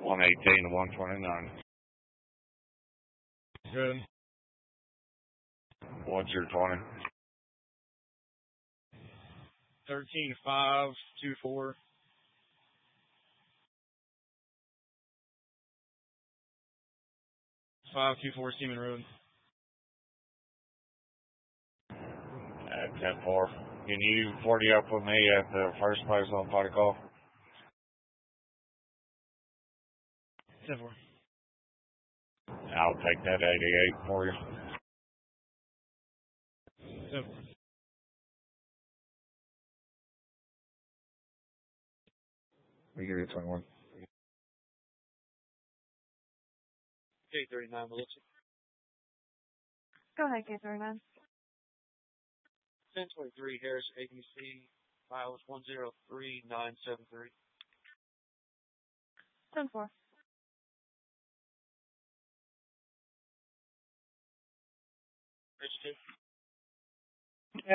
118 to 129. Good. What's your 20? 13-5-2-4. 524 Seaman Road. At 10-4. Can you 40 up with me at the first place on party call? 10-4. I'll take that 88 for you. 10-4. We give you 21. K39, Melissa. Go ahead, K39. 1023 Harris ABC, miles 103973. 10-4. Bridge 2.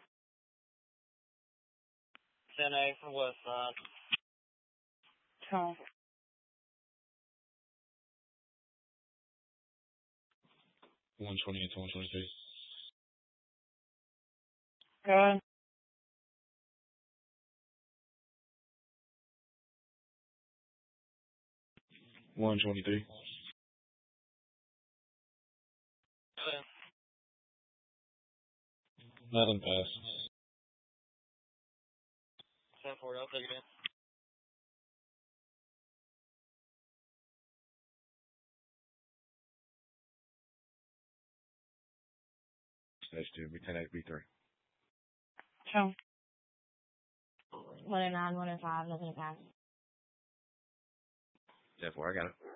10A from West Side. 10. 128 to 122. Good. 123. Nothing passed. 10-4, I'll take it in. Stage 2, be 10-8, B3. 10. 109, 105, nothing to pass. 10-4, I got it.